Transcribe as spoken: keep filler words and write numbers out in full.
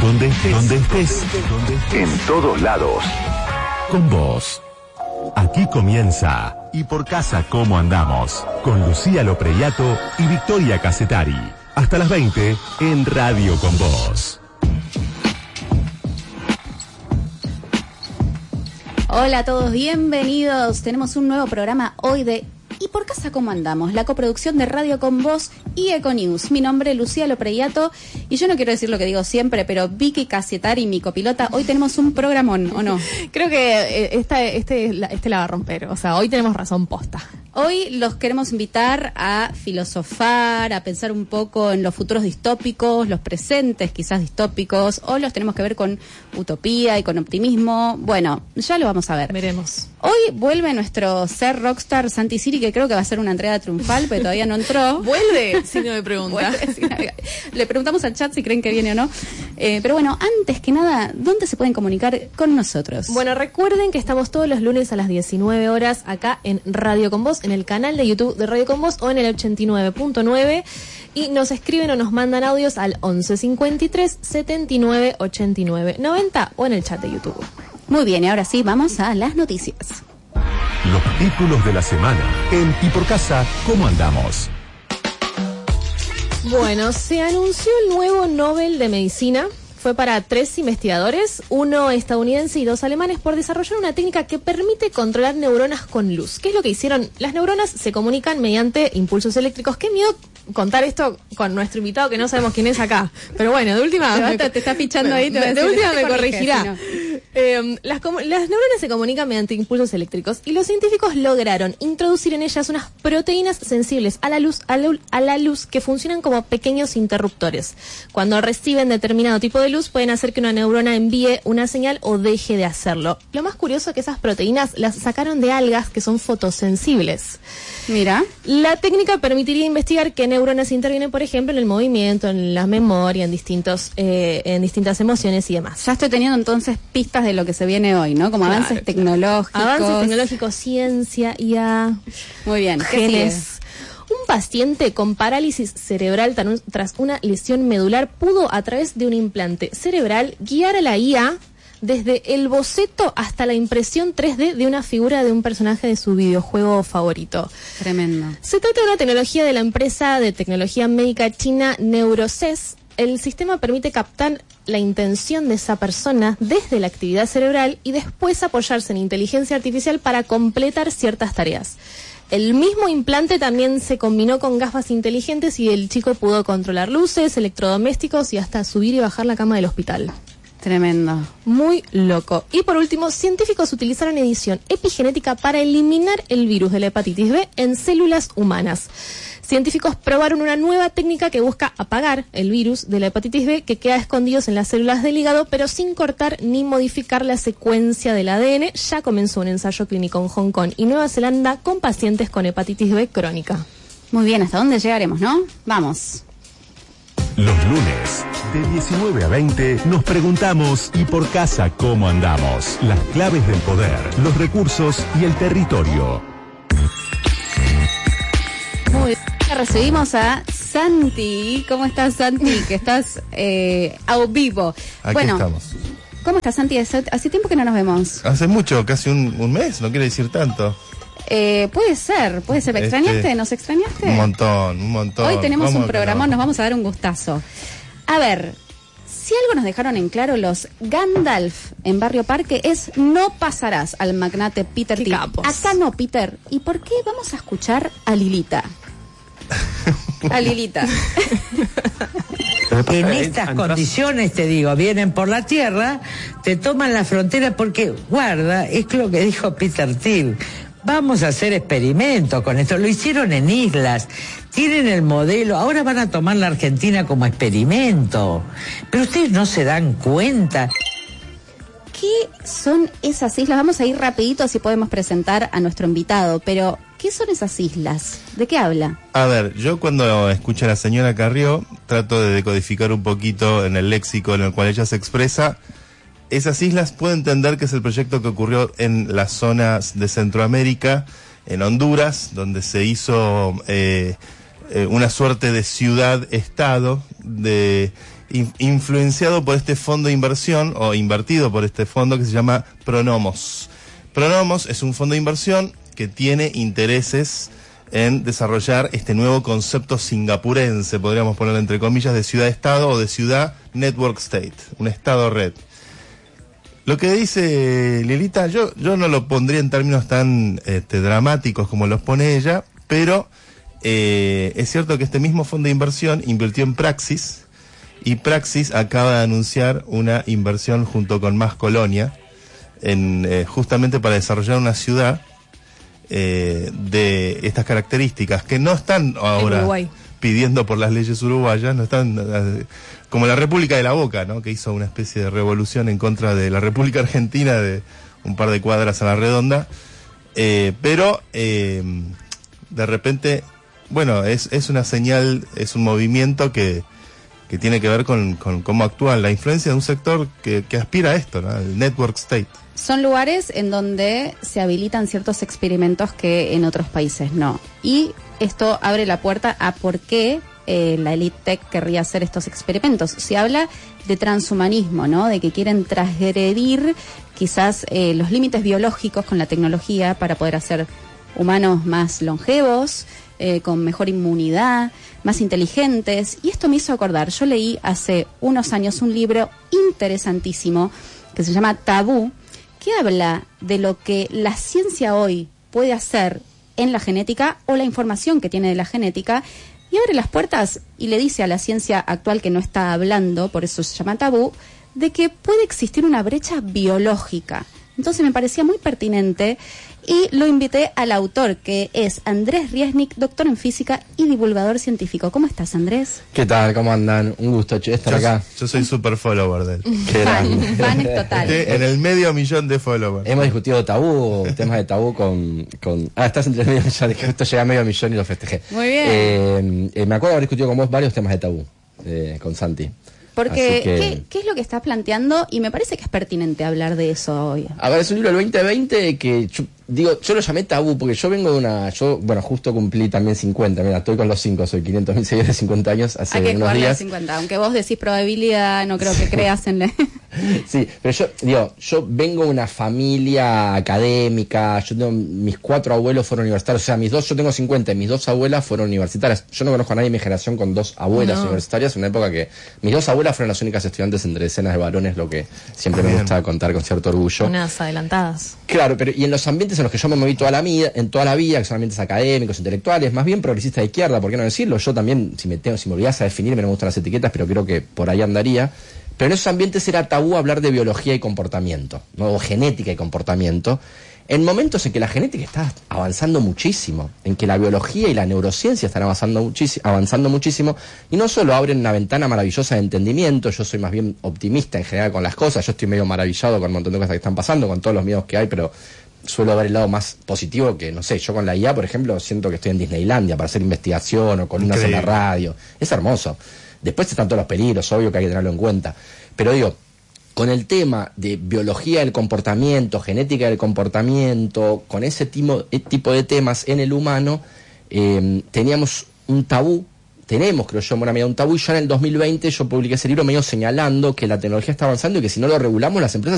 Donde estés, donde estés, donde estés. En todos lados. Con vos. Aquí comienza Y por casa cómo andamos, con Lucía Lopreyato y Victoria Casetari. Hasta las veinte en Radio con Vos. Hola a todos, bienvenidos. Tenemos un nuevo programa hoy de ¿Y por casa cómo andamos? La coproducción de Radio con Vos y Econews. Mi nombre es Lucía Lopreyato y yo no quiero decir lo que digo siempre, pero Vicky Casetari, mi copilota, hoy tenemos un programón, ¿o no? Creo que esta, este, este la va a romper, o sea, hoy tenemos razón posta. Hoy los queremos invitar a filosofar, a pensar un poco en los futuros distópicos, los presentes quizás distópicos, o los tenemos que ver con utopía y con optimismo. Bueno, ya lo vamos a ver. Veremos. Hoy vuelve nuestro ser rockstar Santi Siri, que creo que va a ser una entrega triunfal, pero todavía no entró. ¿Vuelve? Si no me pregunta. Vuelve, si no, le preguntamos al chat si creen que viene o no. Eh, pero bueno, antes que nada, ¿dónde se pueden comunicar con nosotros? Bueno, recuerden que estamos todos los lunes a las diecinueve horas acá en Radio con Vos, en el canal de YouTube de Radio con Vos o en el ochenta y nueve punto nueve, y nos escriben o nos mandan audios al once cincuenta y tres setenta y nueve ochenta y nueve noventa o en el chat de YouTube. Muy bien, y ahora sí, vamos a las noticias. Los títulos de la semana en Y por casa cómo andamos. Bueno, se anunció el nuevo Nobel de Medicina. Fue para tres investigadores, uno estadounidense y dos alemanes, por desarrollar una técnica que permite controlar neuronas con luz. ¿Qué es lo que hicieron? Las neuronas se comunican mediante impulsos eléctricos. Qué miedo contar esto con nuestro invitado, que no sabemos quién es acá. Pero bueno, de última... Te, me, te está fichando ahí. Te de, de última me corregirá. Si no. Eh, las, las neuronas se comunican mediante impulsos eléctricos y los científicos lograron introducir en ellas unas proteínas sensibles a la luz, a la, a la luz que funcionan como pequeños interruptores. Cuando reciben determinado tipo de luz pueden hacer que una neurona envíe una señal o deje de hacerlo. Lo más curioso es que esas proteínas las sacaron de algas que son fotosensibles. Mira. La técnica permitiría investigar qué neuronas intervienen, por ejemplo, en el movimiento, en la memoria, en distintos, eh, en distintas emociones y demás. Ya estoy teniendo entonces pistas de lo que se viene hoy, ¿no? Como claro, avances tecnológicos. Avances tecnológicos, ciencia, I A. Muy bien. Genes. Un paciente con parálisis cerebral tras una lesión medular pudo, a través de un implante cerebral, guiar a la I A desde el boceto hasta la impresión tres D de una figura de un personaje de su videojuego favorito. Tremendo. Se trata de una tecnología de la empresa de tecnología médica china Neurosys. El sistema permite captar la intención de esa persona desde la actividad cerebral y después apoyarse en inteligencia artificial para completar ciertas tareas. El mismo implante también se combinó con gafas inteligentes y el chico pudo controlar luces, electrodomésticos y hasta subir y bajar la cama del hospital. Tremendo. Muy loco. Y por último, científicos utilizaron edición epigenética para eliminar el virus de la hepatitis B en células humanas. Científicos probaron una nueva técnica que busca apagar el virus de la hepatitis B que queda escondidos en las células del hígado, pero sin cortar ni modificar la secuencia del A D N. Ya comenzó un ensayo clínico en Hong Kong y Nueva Zelanda con pacientes con hepatitis B crónica. Muy bien, ¿hasta dónde llegaremos, no? Vamos. Los lunes, de diecinueve a veinte, nos preguntamos ¿y por casa cómo andamos? Las claves del poder, los recursos y el territorio. Muy bien. Recibimos a Santi. ¿Cómo estás, Santi? Que estás eh, a vivo. Aquí bueno, estamos. ¿Cómo estás, Santi? Hace, hace tiempo que no nos vemos. Hace mucho, casi un, un mes, no quiere decir tanto. Eh, puede ser, puede ser. ¿Me Este, extrañaste? ¿Nos extrañaste? Un montón, un montón. Hoy tenemos ¿Cómo un programa, no? nos vamos a dar un gustazo. A ver, si algo nos dejaron en claro los Gandalf en Barrio Parque es no pasarás al magnate Peter Thiel. Acá no, Peter. ¿Y por qué vamos a escuchar a Lilita? A Lilita. En estas condiciones, te digo, vienen por la tierra, te toman la frontera porque, guarda, es lo que dijo Peter Thiel, vamos a hacer experimentos con esto, lo hicieron en islas, tienen el modelo, ahora van a tomar la Argentina como experimento, pero ustedes no se dan cuenta. ¿Qué son esas islas? Vamos a ir rapidito así podemos presentar a nuestro invitado, pero ¿qué son esas islas? ¿De qué habla? A ver, yo cuando escucho a la señora Carrió, trato de decodificar un poquito en el léxico en el cual ella se expresa. Esas islas puedo entender que es el proyecto que ocurrió en las zonas de Centroamérica, en Honduras, donde se hizo eh, eh, una suerte de ciudad-estado de in, influenciado por este fondo de inversión, o invertido por este fondo que se llama Pronomos. Pronomos es un fondo de inversión que tiene intereses en desarrollar este nuevo concepto singapurense, podríamos ponerlo entre comillas, de ciudad-estado o de ciudad network state, un estado-red. Lo que dice Lilita, yo, yo no lo pondría en términos tan este, dramáticos como los pone ella, pero eh, es cierto que este mismo fondo de inversión invirtió en Praxis, y Praxis acaba de anunciar una inversión junto con Más Colonia, en, eh, justamente para desarrollar una ciudad eh, de estas características, que no están ahora pidiendo por las leyes uruguayas, no están eh, como la República de la Boca, ¿no? Que hizo una especie de revolución en contra de la República Argentina de un par de cuadras a la redonda, eh, pero eh, de repente, bueno, es, es una señal, es un movimiento que que tiene que ver con, con cómo actúa la influencia de un sector que, que aspira a esto, ¿no? El network state. Son lugares en donde se habilitan ciertos experimentos que en otros países no. Y esto abre la puerta a por qué eh, la Elite Tech querría hacer estos experimentos. Se habla de transhumanismo, ¿no? De que quieren transgredir quizás eh, los límites biológicos con la tecnología para poder hacer humanos más longevos, eh, con mejor inmunidad, más inteligentes. Y esto me hizo acordar, yo leí hace unos años un libro interesantísimo que se llama Tabú, que habla de lo que la ciencia hoy puede hacer en la genética o la información que tiene de la genética, y abre las puertas y le dice a la ciencia actual que no está hablando, por eso se llama tabú, de que puede existir una brecha biológica. Entonces me parecía muy pertinente y lo invité al autor, que es Andrés Riesnik, doctor en física y divulgador científico. ¿Cómo estás, Andrés? ¿Qué tal? ¿Cómo andan? Un gusto estar yo, acá. Yo soy super follower de él. Fan, fan total. En el medio millón de followers. Hemos discutido tabú, temas de tabú con... con ah, estás entre el medio millón, dije, esto llega a medio millón y lo festejé. Muy bien. Eh, eh, me acuerdo haber discutido con vos varios temas de tabú, eh, con Santi. Porque, que... ¿qué, ¿qué es lo que estás planteando? Y me parece que es pertinente hablar de eso hoy. A ver, es un libro del veinte veinte que, yo, digo, yo lo llamé tabú porque yo vengo de una... Yo, bueno, justo cumplí también cincuenta, mira, estoy con los cinco, soy quinientos mil seguidores de cincuenta años hace Hay que unos días. cincuenta, aunque vos decís probabilidad, no creo que creas en... Le... Sí, pero yo, digo, yo vengo de una familia académica, yo tengo, mis cuatro abuelos fueron universitarios, o sea, mis dos, yo tengo cincuenta y mis dos abuelas fueron universitarias. Yo no conozco a nadie de mi generación con dos abuelas no. universitarias, en una época que mis dos abuelas fueron las únicas estudiantes entre decenas de varones, lo que siempre Bien. me gusta contar con cierto orgullo. Unas adelantadas. Claro, pero y en los ambientes en los que yo me moví toda la vida, en toda la vida, que son ambientes académicos, intelectuales, más bien progresistas de izquierda, ¿por qué no decirlo? Yo también, si me tengo, si me olvidase a definirme, no me gustan las etiquetas, pero creo que por ahí andaría. Pero en esos ambientes era tabú hablar de biología y comportamiento, ¿no? O genética y comportamiento, en momentos en que la genética está avanzando muchísimo, en que la biología y la neurociencia están avanzando, muchis- avanzando muchísimo, y no solo abren una ventana maravillosa de entendimiento. Yo soy más bien optimista en general con las cosas, yo estoy medio maravillado con un montón de cosas que están pasando, con todos los miedos que hay, pero suelo ver el lado más positivo que, no sé, yo con la I A, por ejemplo, siento que estoy en Disneylandia para hacer investigación o columnas en la radio. Es hermoso. Después están todos los peligros, obvio que hay que tenerlo en cuenta. Pero digo, con el tema de biología del comportamiento, genética del comportamiento, con ese tipo, tipo de temas en el humano, eh, teníamos un tabú, tenemos, creo yo, en buena medida un tabú, y ya en el dos mil veinte yo publiqué ese libro medio señalando que la tecnología está avanzando y que si no lo regulamos las empresas